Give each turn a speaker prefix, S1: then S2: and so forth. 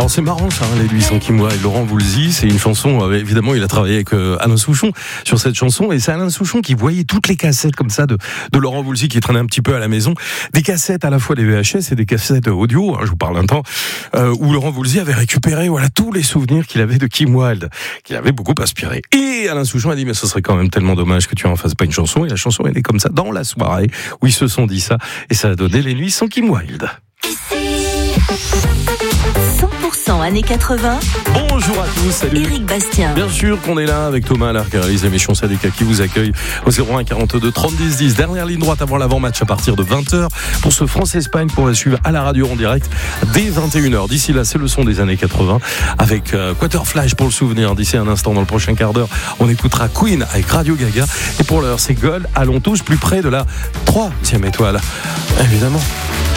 S1: Alors c'est marrant ça, Les Nuits sans Kim Wilde. Laurent Voulzy, c'est une chanson, évidemment il a travaillé avec Alain Souchon sur cette chanson, et c'est Alain Souchon qui voyait toutes les cassettes comme ça de Laurent Voulzy qui traînait un petit peu à la maison, des cassettes à la fois des VHS et des cassettes audio, je vous parle un temps, où Laurent Voulzy avait récupéré tous les souvenirs qu'il avait de Kim Wilde, qui l'avait beaucoup inspiré. Et Alain Souchon a dit mais ce serait quand même tellement dommage que tu en fasses pas une chanson, et la chanson elle est comme ça dans la soirée où ils se sont dit ça, et ça a donné Les Nuits sans Kim Wilde.
S2: 100% années 80.
S1: Bonjour à tous, salut.
S2: Éric Bastien.
S1: Bien sûr qu'on est là avec Thomas Alarc, les émissions Sadeka qui vous accueille au 01 42 30 10 10. Dernière ligne droite avant l'avant-match à partir de 20h pour ce France-Espagne qu'on va suivre à la radio en direct dès 21h. D'ici là, c'est le son des années 80 avec Quaterflash pour le souvenir. D'ici un instant, dans le prochain quart d'heure, on écoutera Queen avec Radio Gaga. Et pour l'heure, c'est Gold. Allons tous plus près de la 3e étoile. Évidemment.